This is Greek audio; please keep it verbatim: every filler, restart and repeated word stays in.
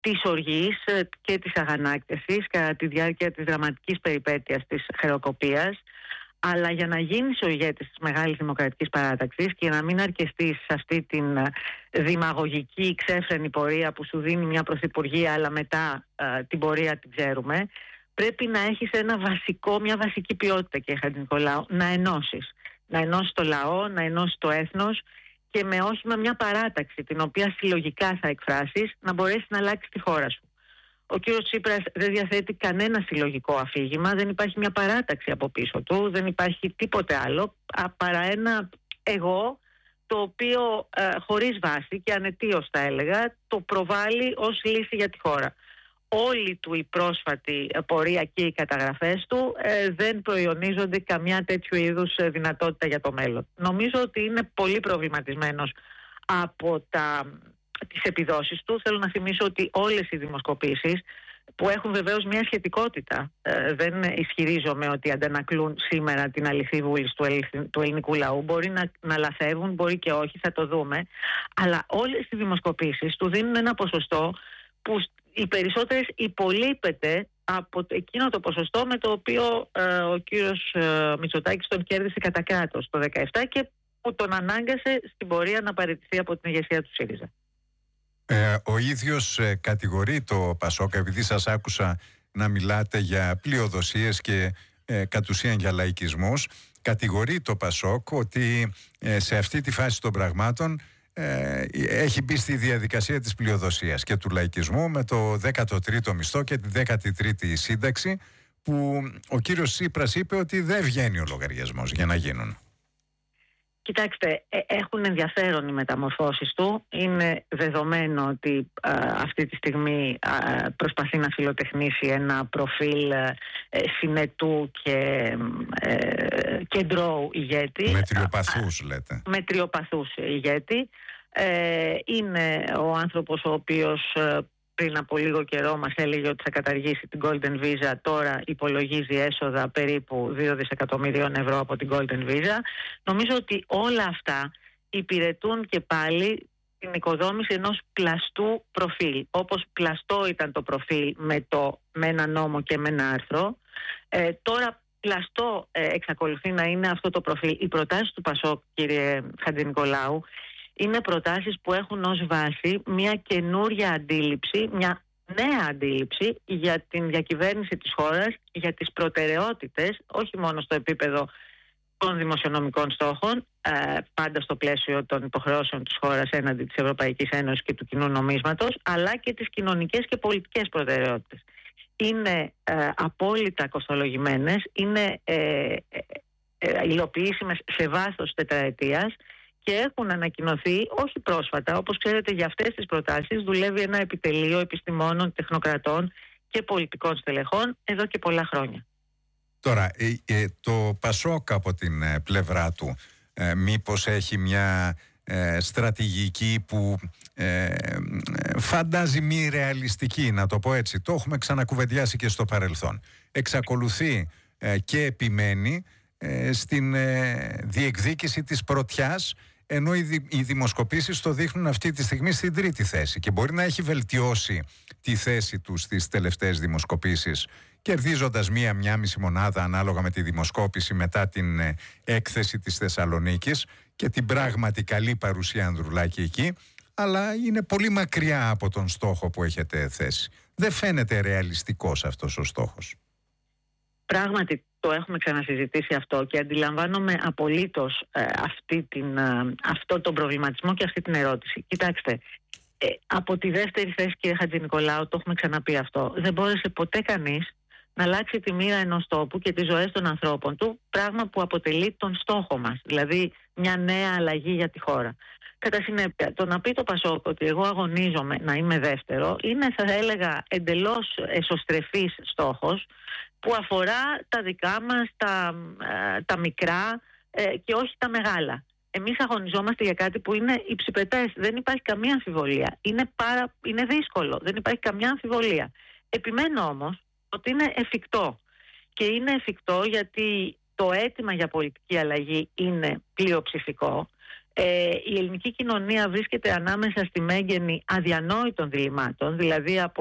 της οργής και της αγανάκτησης κατά τη διάρκεια της δραματικής περιπέτειας της χρεοκοπίας, αλλά για να γίνεις ο ηγέτης της μεγάλης δημοκρατικής παράταξης και να μην αρκεστείς σε αυτή την δημαγωγική ξέφρενη πορεία που σου δίνει μια πρωθυπουργία, αλλά μετά α, την πορεία την ξέρουμε, πρέπει να έχεις ένα βασικό, μια βασική ποιότητα, κύριε Χατζηνικολάου, να ενώσεις. Να ενώσεις το λαό, να ενώσεις το έθνος και με όχι με μια παράταξη την οποία συλλογικά θα εκφράσεις, να μπορέσεις να αλλάξεις τη χώρα σου. Ο κύριος Τσίπρας δεν διαθέτει κανένα συλλογικό αφήγημα, δεν υπάρχει μια παράταξη από πίσω του, δεν υπάρχει τίποτε άλλο παρά ένα εγώ το οποίο ε, χωρίς βάση και ανετίως θα έλεγα το προβάλλει ως λύση για τη χώρα. Όλη του η πρόσφατη πορεία και οι καταγραφές του ε, δεν προϊονίζονται καμιά τέτοιου είδους δυνατότητα για το μέλλον. Νομίζω ότι είναι πολύ προβληματισμένος από τα, τις επιδόσεις του. Θέλω να θυμίσω ότι όλες οι δημοσκοπήσεις που έχουν βεβαίως μια σχετικότητα, ε, δεν ισχυρίζομαι ότι αντανακλούν σήμερα την αληθή βούληση του, ελλη, του ελληνικού λαού, μπορεί να, να λαθεύουν, μπορεί και όχι, θα το δούμε, αλλά όλες οι δημοσκοπήσεις του δίνουν ένα ποσοστό που οι περισσότερες υπολείπεται από εκείνο το ποσοστό με το οποίο ε, ο κύριος ε, Μητσοτάκης τον κέρδισε κατά κράτος το δύο χιλιάδες δεκαεπτά και που τον ανάγκασε στην πορεία να παραιτηθεί από την ηγεσία του ΣΥΡΙΖΑ. Ε, ο ίδιος ε, κατηγορεί το ΠΑΣΟΚ, επειδή σας άκουσα να μιλάτε για πλειοδοσίες και ε, κατ' ουσίαν για λαϊκισμούς, κατηγορεί το ΠΑΣΟΚ ότι ε, σε αυτή τη φάση των πραγμάτων Ε, έχει μπει στη διαδικασία της πλειοδοσίας και του λαϊκισμού με το δέκατο τρίτο μισθό και τη δέκατη τρίτη σύνταξη, που ο κύριος Τσίπρας είπε ότι δεν βγαίνει ο λογαριασμός για να γίνουν. Κοιτάξτε, έχουν ενδιαφέρον οι μεταμορφώσεις του. Είναι δεδομένο ότι α, αυτή τη στιγμή α, προσπαθεί να φιλοτεχνήσει ένα προφίλ α, συνετού και ε, κεντρώου ηγέτη. Μετριοπαθούς λέτε. Μετριοπαθούς ηγέτη. Ε, είναι ο άνθρωπος ο οποίος πριν από λίγο καιρό μας έλεγε ότι θα καταργήσει την Golden Visa, τώρα υπολογίζει έσοδα περίπου δύο δισεκατομμυρίων ευρώ από την Golden Visa. Νομίζω ότι όλα αυτά υπηρετούν και πάλι την οικοδόμηση ενός πλαστού προφίλ. Όπως πλαστό ήταν το προφίλ με, το, με ένα νόμο και με ένα άρθρο, ε, τώρα πλαστό ε, εξακολουθεί να είναι αυτό το προφίλ. Οι προτάσεις του ΠΑΣΟΚ, κύριε Χατζηνικολάου, είναι προτάσεις που έχουν ως βάση μια καινούρια αντίληψη, μια νέα αντίληψη για την διακυβέρνηση της χώρας, για τις προτεραιότητες, όχι μόνο στο επίπεδο των δημοσιονομικών στόχων, ε, πάντα στο πλαίσιο των υποχρεώσεων της χώρας έναντι της Ευρωπαϊκής Ένωσης και του κοινού νομίσματος, αλλά και τις κοινωνικές και πολιτικές προτεραιότητες. Είναι ε, απόλυτα κοστολογημένες, είναι ε, ε, ε, υλοποιήσιμες σε βάθος τετραετίας και έχουν ανακοινωθεί όχι πρόσφατα. Όπως ξέρετε, για αυτές τις προτάσεις δουλεύει ένα επιτελείο επιστημόνων, τεχνοκρατών και πολιτικών στελεχών εδώ και πολλά χρόνια. Τώρα, το ΠΑΣΟΚ από την πλευρά του μήπως έχει μια στρατηγική που φαντάζει μη ρεαλιστική, να το πω έτσι? Το έχουμε ξανακουβεντιάσει και στο παρελθόν. Εξακολουθεί και επιμένει στην διεκδίκηση της πρωτιάς, ενώ οι δημοσκοπήσεις το δείχνουν αυτή τη στιγμή στην τρίτη θέση, και μπορεί να έχει βελτιώσει τη θέση του στις τελευταίες δημοσκοπήσεις, κερδίζοντας μία, μία μισή μονάδα ανάλογα με τη δημοσκόπηση μετά την έκθεση της Θεσσαλονίκης και την πράγματι καλή παρουσία Ανδρουλάκη εκεί, αλλά είναι πολύ μακριά από τον στόχο που έχετε θέσει. Δεν φαίνεται ρεαλιστικός αυτός ο στόχος. Πράγματι το έχουμε ξανασυζητήσει αυτό και αντιλαμβάνομαι απολύτως ε, αυτή την, ε, αυτό τον προβληματισμό και αυτή την ερώτηση. Κοιτάξτε, ε, από τη δεύτερη θέση, κύριε Χατζηνικολάου, το έχουμε ξαναπεί αυτό, δεν μπόρεσε ποτέ κανείς να αλλάξει τη μοίρα ενός τόπου και τις ζωές των ανθρώπων του, πράγμα που αποτελεί τον στόχο μας, δηλαδή μια νέα αλλαγή για τη χώρα. Κατά συνέπεια, το να πει το ΠΑΣΟΚ ότι εγώ αγωνίζομαι να είμαι δεύτερο είναι, θα έλεγα, εντελώς εσωστρεφής στόχος που αφορά τα δικά μας, τα, τα μικρά ε, και όχι τα μεγάλα. Εμείς αγωνιζόμαστε για κάτι που είναι υψηπετές, δεν υπάρχει καμία αμφιβολία. Είναι, πάρα, είναι δύσκολο, δεν υπάρχει καμιά αμφιβολία. Επιμένω όμως ότι είναι εφικτό. Και είναι εφικτό γιατί το αίτημα για πολιτική αλλαγή είναι πλειοψηφικό. Ε, η ελληνική κοινωνία βρίσκεται ανάμεσα στη μέγενη αδιανόητων διλημμάτων, δηλαδή από